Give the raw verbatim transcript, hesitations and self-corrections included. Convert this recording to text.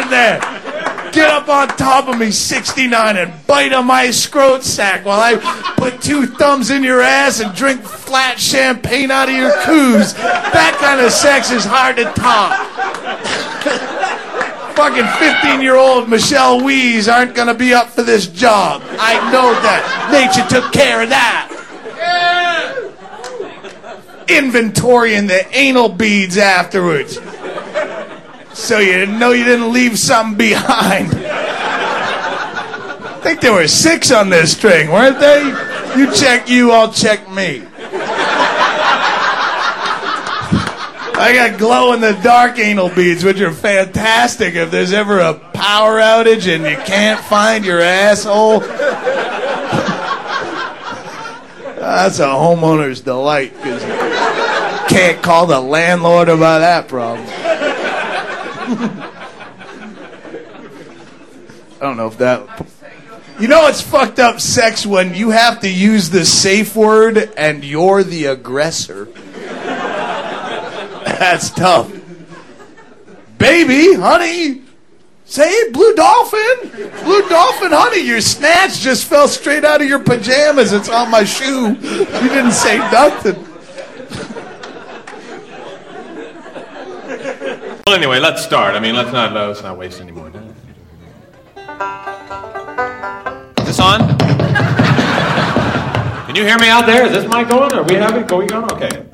in there. Get up on top of me, sixty-nine, and bite on my scrot sack while I put two thumbs in your ass and drink flat champagne out of your coos. That kind of sex is hard to top. Fucking fifteen-year-old Michelle Wees aren't going to be up for this job. I know that. Nature took care of that. Inventorying the anal beads afterwards. So you know you didn't leave something behind. I think there were six on this string, weren't they? You check you, I'll check me. I got glow-in-the-dark anal beads, which are fantastic if there's ever a power outage and you can't find your asshole. That's a homeowner's delight, because you can't call the landlord about that problem. I don't know if that... You know it's fucked up sex when you have to use the safe word and you're the aggressor. That's tough. Baby, honey, say blue dolphin. Blue dolphin, honey, your snatch just fell straight out of your pajamas. It's on my shoe. You didn't say nothing. Well, anyway, let's start. I mean, let's not, let's not waste any more time. Is this on? Can you hear me out there? Is this mic going? Are we having going on? Okay.